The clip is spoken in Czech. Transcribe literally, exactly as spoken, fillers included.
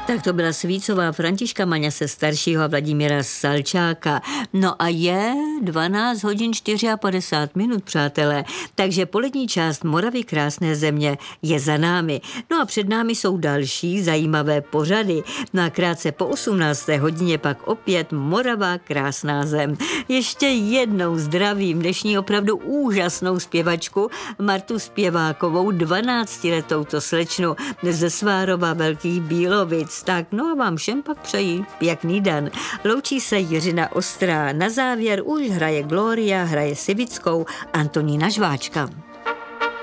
Tak to byla Svícová Františka Maňase staršího a Vladimíra Salčáka. No a je dvanáct hodin padesát čtyři minut, přátelé, takže polední část Moravy krásné země je za námi. No a před námi jsou další zajímavé pořady. No a krátce po osmnácté hodině pak opět Morava krásná zem. Ještě jednou zdravím dnešní opravdu úžasnou zpěvačku Martu Zpěvákovou, dvanáctiletou to slečnu ze Svárova Velkých Bílovic. Tak no a vám všem pak přeji pěkný den. Loučí se Jiřina Ostrá. Na závěr už hraje Gloria, hraje Sivickou Antonína Žváčka.